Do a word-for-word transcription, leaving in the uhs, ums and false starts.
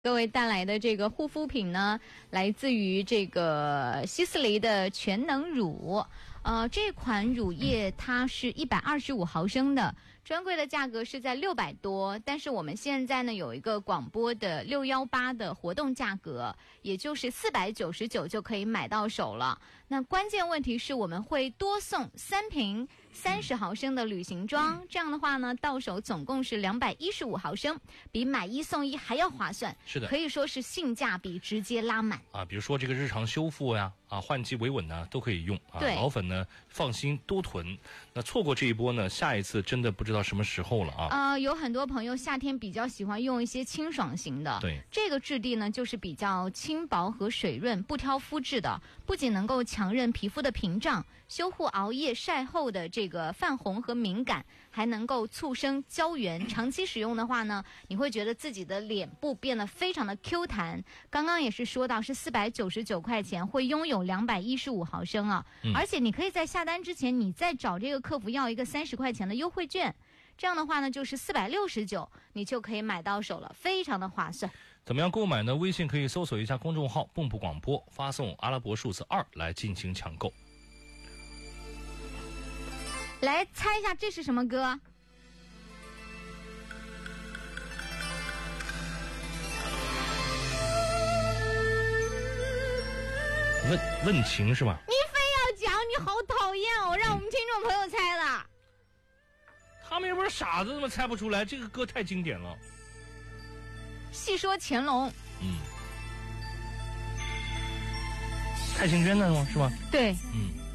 各位带来的这个护肤品呢，来自于这个希思黎的全能乳。呃，这款乳液它是一百二十五毫升的，专柜的价格是在六百多，但是我们现在呢有一个广播的六一八的活动价格，也就是四百九十九就可以买到手了。那关键问题是我们会多送三瓶三十毫升的旅行装，这样的话呢，到手总共是两百一十五毫升，比买一送一还要划算。 是的， 可以说是性价比直接拉满啊。比如说这个日常修复呀，啊，换季维稳呢都可以用啊。 对， 老粉呢放心多囤。那错过这一波呢，下一次真的不知道什么时候了啊。 呃，有很多朋友夏天比较喜欢用一些清爽型的， 对， 这个质地呢就是比较轻薄和水润，不挑肤质的，不仅能够强韧皮肤的屏障，修护熬夜晒后的这个泛红和敏感，还能够促生胶原。长期使用的话呢，你会觉得自己的脸部变得非常的 Q 弹。刚刚也是说到是四百九十九块钱会拥有两百一十五毫升啊、嗯，而且你可以在下单之前你再找这个客服要一个三十块钱的优惠券，这样的话呢就是四百六十九你就可以买到手了，非常的划算。 怎么样购买呢？微信可以搜索一下公众号蹦蹦广播，发送阿拉伯数字二来进行抢购。 来猜一下这是什么歌？ 问问情是吧？ 你非要讲，你好讨厌哦！让我们听众朋友猜了。 他们又不是傻子，怎么猜不出来？这个歌太经典了。 细说乾隆。 嗯。蔡幸娟的吗？是吧？ 对。 嗯。